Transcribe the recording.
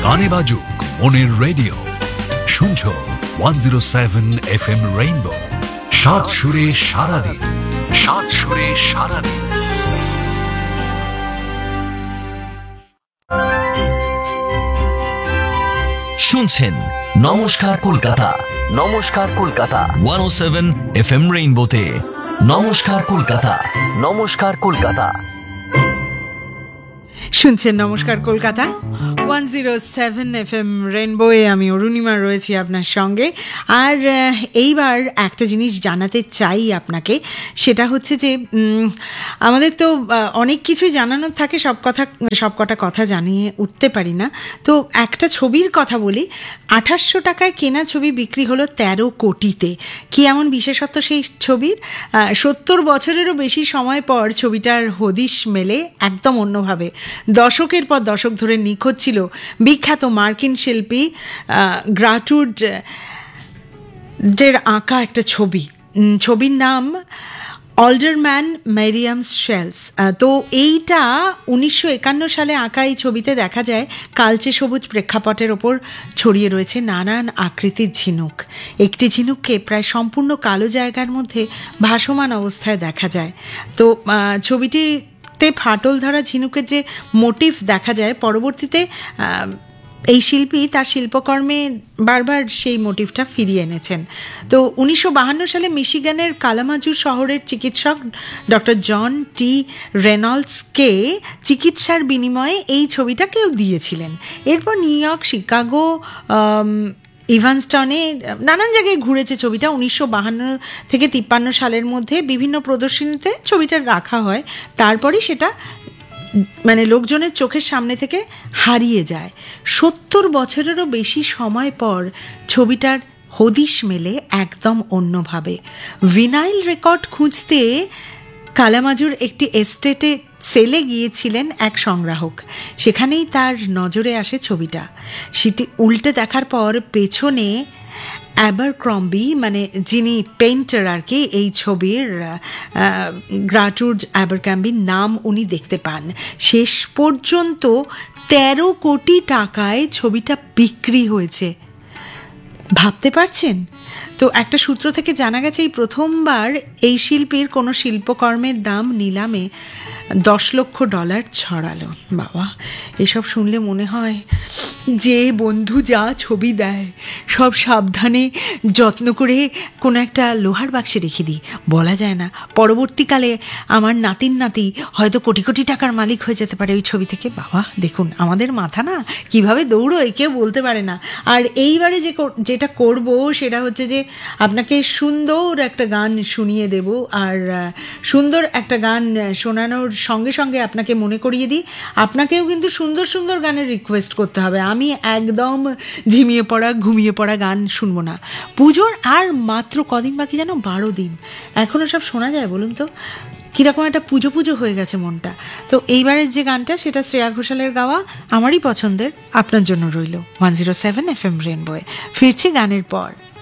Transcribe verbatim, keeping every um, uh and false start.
গানে বাজুক মনের রেডিও, শুনছো one zero seven F M rainbow, সাত সুরে সারাদিন, সাত সুরে সারাদিন। শুনছেন নমস্কার কলকাতা, নমস্কার কলকাতা ওয়ান ও সেভেন এফ এম রেইনবোতে। নমস্কার কলকাতা, নমস্কার কলকাতা। শুনছেন নমস্কার Kolkata one zero seven F M রেইনবোয়ে। আমি অরুণিমা রয়েছি আপনার সঙ্গে। আর এইবার একটা জিনিস জানাতে চাই আপনাকে, সেটা হচ্ছে যে আমাদের তো অনেক কিছুই জানানোর থাকে, সব কথা সব কটা কথা জানিয়ে উঠতে পারি না। তো একটা ছবির কথা বলি। আঠাশশো টাকায় কেনা ছবি বিক্রি হলো তেরো কোটিতে। কি এমন বিশেষত্ব সেই ছবির? সত্তর বছরেরও বেশি সময় পর ছবিটার হদিশ মেলে একদম অন্যভাবে। দশকের পর দশক ধরে নিখোঁজ ছিল বিখ্যাত মার্কিন শিল্পী গ্রাটুড দের আঁকা একটা ছবি। ছবির নাম অলডারম্যান মেরিয়ামস শেলস। তো এইটা উনিশশো একান্ন সালে আঁকা এই ছবিতে দেখা যায় কালচে সবুজ প্রেক্ষাপটের ওপর ছড়িয়ে রয়েছে নানান আকৃতির ঝিনুক। একটি ঝিনুককে প্রায় সম্পূর্ণ কালো জায়গার মধ্যে ভাসমান অবস্থায় দেখা যায়। তো ছবিটি তে ফাটল ধরা ঝিনুকের যে মোটিভ দেখা যায়, পরবর্তীতে এই শিল্পী তার শিল্পকর্মে বারবার সেই মোটিভটা ফিরিয়ে এনেছেন। তো উনিশশো বাহান্ন সালে মিশিগানের কালামাজু শহরের চিকিৎসক ডক্টর জন টি রেনল্ডসকে চিকিৎসার বিনিময়ে এই ছবিটা কেউ দিয়েছিলেন। এরপর নিউ ইয়র্ক, শিকাগো, ইভানস্টনে নানান জায়গায় ঘুরেছে ছবিটা। উনিশশো বাহান্ন থেকে তিপ্পান্ন সালের মধ্যে বিভিন্ন প্রদর্শনীতে ছবিটা রাখা হয়। তারপরই সেটা মানে লোকজনের চোখের সামনে থেকে হারিয়ে যায়। সত্তর বছরেরও বেশি সময় পর ছবিটার হদিশ মেলে একদম অন্যভাবে। ভিনাইল রেকর্ড খুঁজতে কালামাজুর একটি এস্টেটে সেলে গিয়েছিলেন এক সংগ্রাহক। সেখানেই তার নজরে আসে ছবিটা। সেটি উল্টে দেখার পর পেছনে অ্যাবারক্রম্বি, মানে যিনি পেইন্টার আর কি এই ছবির, গ্রাটুড অ্যাবারক্রম্বির নাম উনি দেখতে পান। শেষ পর্যন্ত তেরো কোটি টাকায় ছবিটা বিক্রি হয়েছে। ভাবতে পারছেন? তো একটা সূত্র থেকে জানা গেছে এই প্রথমবার এই শিল্পীর কোনো শিল্পকর্মের দাম নিলামে দশ লক্ষ ডলার ছড়ালো। বাবা, এসব শুনলে মনে হয় যে বন্ধু যা ছবি দেয় সব সাবধানে যত্ন করে কোনো একটা লোহার বাক্সে রেখে দিই। বলা যায় না, পরবর্তীকালে আমার নাতির নাতি হয়তো কোটি কোটি টাকার মালিক হয়ে যেতে পারে ওই ছবি থেকে। বাবা দেখুন আমাদের মাথা না কিভাবে দৌড়োয় কেউ বলতে পারে না। আর এইবারে যে যেটা করব সেটা হচ্ছে যে আপনাকে সুন্দর একটা গান শুনিয়ে দেব। আর সুন্দর একটা গান শোনানোর সঙ্গে সঙ্গে আপনাকে মনে করিয়ে দিই, আপনাকেও কিন্তু সুন্দর সুন্দর গানের রিকোয়েস্ট করতে হবে। আমি একদম ঝিমিয়ে পড়া ঘুমিয়ে পড়া গান শুনবো না। পুজোর আর মাত্র কদিন বাকি, যেন বারো দিন। এখনও সব শোনা যায় বলুন তো? কীরকম একটা পুজো পুজো হয়ে গেছে মনটা। তো এইবারের যে গানটা সেটা শ্রেয়া ঘোষালের গাওয়া, আমারই পছন্দের, আপনার জন্য রইল one zero seven F M রেইনবোয়ে। ফিরছি গানের পর।